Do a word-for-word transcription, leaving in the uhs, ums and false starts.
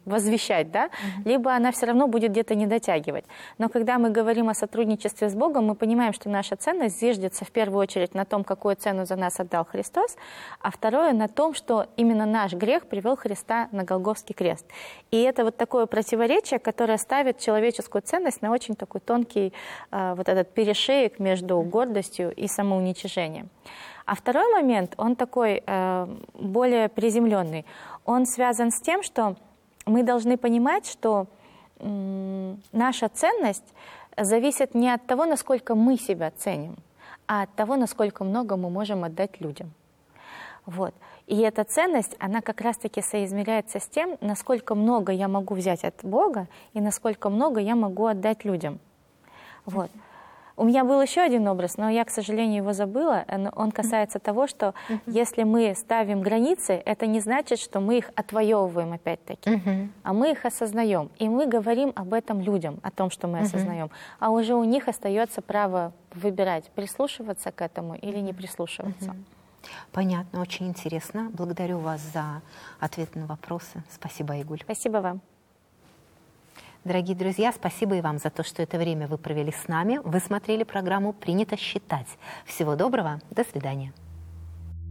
возвещать, да, mm-hmm. либо она все равно будет где-то не дотягивать. Но когда мы говорим о сотрудничестве с Богом, мы понимаем, что наша ценность зиждется в первую очередь на том, какую цену за нас отдал Христос, а второе на том, что именно наш грех привел Христа на Голгофский крест. И это вот такое противоречие, которое ставит человеческую ценность на очень такой тонкий э, вот этот перешеек между гордостью и самоуничижением. А второй момент, он такой э, более приземленный. Он связан с тем, что мы должны понимать, что э, наша ценность зависит не от того, насколько мы себя ценим, а от того, насколько много мы можем отдать людям. Вот. И эта ценность, она как раз-таки соизмеряется с тем, насколько много я могу взять от Бога и насколько много я могу отдать людям. Вот. У меня был еще один образ, но я, к сожалению, его забыла. Он касается того, что uh-huh. если мы ставим границы, это не значит, что мы их отвоевываем опять-таки, uh-huh. а мы их осознаем. И мы говорим об этом людям, о том, что мы uh-huh. осознаем. А уже у них остается право выбирать, прислушиваться к этому или не прислушиваться. Uh-huh. Понятно, очень интересно. Благодарю вас за ответы на вопросы. Спасибо, Айгуль. Спасибо вам. Дорогие друзья, спасибо и вам за то, что это время вы провели с нами. Вы смотрели программу «Принято считать». Всего доброго, до свидания.